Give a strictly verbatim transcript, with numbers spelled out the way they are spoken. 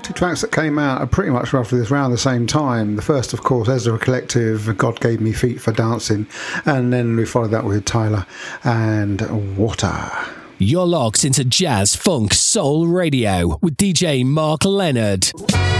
two tracks that came out are pretty much roughly around the same time. The first, of course, Ezra Collective, God Gave Me Feet for Dancing, and then we followed that with Tyler and Water. You're locked into Jazz Funk Soul Radio with D J Mark Leonard.